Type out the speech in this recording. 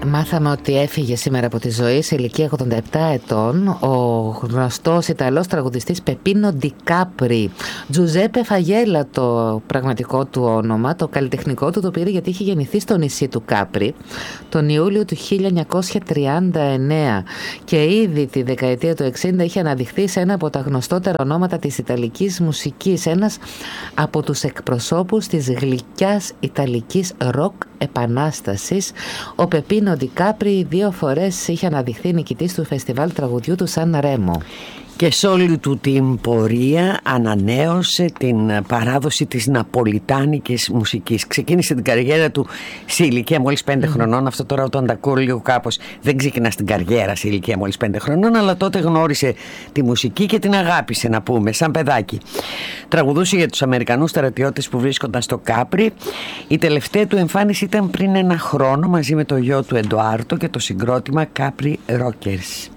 Μάθαμε ότι έφυγε σήμερα από τη ζωή σε ηλικία 87 ετών ο γνωστός Ιταλός τραγουδιστής Πεπίνο Ντικάπρι. Τζουζέπε Φαγέλα το πραγματικό του όνομα. Το καλλιτεχνικό του το πήρε γιατί είχε γεννηθεί στο νησί του Κάπρι τον Ιούλιο του 1939 και ήδη τη δεκαετία του 60 είχε αναδειχθεί σε ένα από τα γνωστότερα ονόματα της Ιταλικής μουσικής, ένας από τους εκπροσώπους της γλυκιάς Ιταλικής ροκ επανάστασης. Ο Πεπίνο Ντικάπρι 2 φορές είχε αναδειχθεί νικητής του φεστιβάλ τραγουδιού του Σαν Ρέμο. Και σε όλη του την πορεία ανανέωσε την παράδοση της ναπολιτάνικης μουσικής. Ξεκίνησε την καριέρα του σε ηλικία μόλις 5 χρονών. Αυτό τώρα όταν τα ακούω λίγο κάπως δεν ξεκινά την καριέρα σε ηλικία μόλις 5 χρονών, αλλά τότε γνώρισε τη μουσική και την αγάπησε, να πούμε, σαν παιδάκι. Τραγουδούσε για τους Αμερικανούς στρατιώτες που βρίσκονταν στο Κάπρι. Η τελευταία του εμφάνιση ήταν πριν 1 χρόνο μαζί με το γιο του Εντοάρτο και το συγκρότημα Capri Rockers.